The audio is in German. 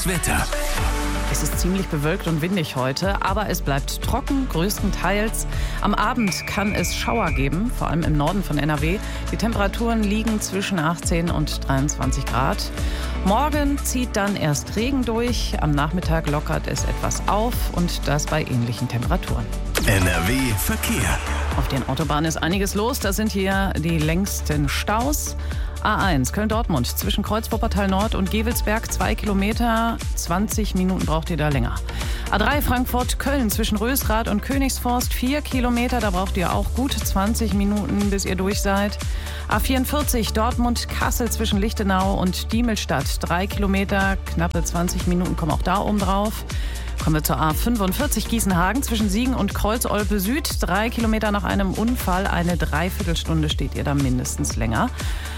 Das Wetter. Es ist ziemlich bewölkt und windig heute, aber es bleibt trocken, größtenteils. Am Abend kann es Schauer geben, vor allem im Norden von NRW. Die Temperaturen liegen zwischen 18 und 23 Grad. Morgen zieht dann erst Regen durch, am Nachmittag lockert es etwas auf und das bei ähnlichen Temperaturen. NRW Verkehr. Auf den Autobahnen ist einiges los, das sind hier die längsten Staus. A1 Köln-Dortmund zwischen Kreuz-Wuppertal Nord und Gevelsberg 2 Kilometer, 20 Minuten braucht ihr da länger. A3 Frankfurt-Köln zwischen Rösrath und Königsforst 4 Kilometer, da braucht ihr auch gut 20 Minuten, bis ihr durch seid. A44 Dortmund-Kassel zwischen Lichtenau und Diemelstadt 3 Kilometer, knappe 20 Minuten kommen auch da oben drauf. Kommen wir zur A45 Gießenhagen zwischen Siegen und Kreuz-Olpe Süd. 3 Kilometer nach einem Unfall, eine Dreiviertelstunde steht ihr da mindestens länger.